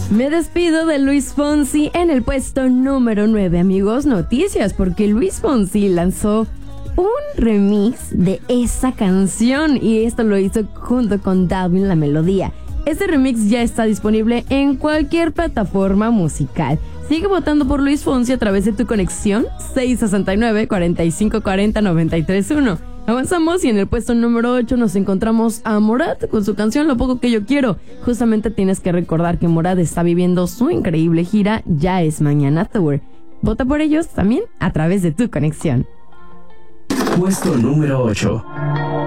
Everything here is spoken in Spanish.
Me despido de Luis Fonsi en el puesto número 9, amigos. Noticias, porque Luis Fonsi lanzó un remix de esa canción y esto lo hizo junto con Dalvin La Melodía. Este remix ya está disponible en cualquier plataforma musical. Sigue votando por Luis Fonsi a través de tu conexión 669-4540-931. Avanzamos y en el puesto número 8 nos encontramos a Morat con su canción Lo Poco Que Yo Quiero. Justamente tienes que recordar que Morat está viviendo su increíble gira Ya Es Mañana Tour. Vota por ellos también a través de tu conexión. Puesto número 8.